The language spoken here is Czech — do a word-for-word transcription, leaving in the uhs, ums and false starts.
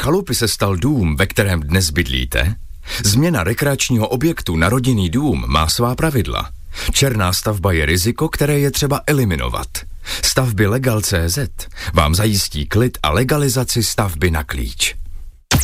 chalupy se stal dům, ve kterém dnes bydlíte? Změna rekreačního objektu na rodinný dům má svá pravidla. Černá stavba je riziko, které je třeba eliminovat. Stavby Legal tečka cé zet vám zajistí klid a legalizaci stavby na klíč.